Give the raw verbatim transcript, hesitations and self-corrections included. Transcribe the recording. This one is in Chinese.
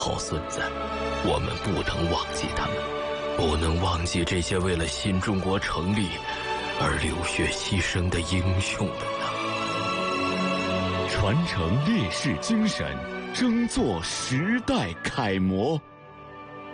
好孙子，我们不能忘记他们，不能忘记这些为了新中国成立而流血牺牲的英雄们呐！ 传承烈士精神，争做时代楷模。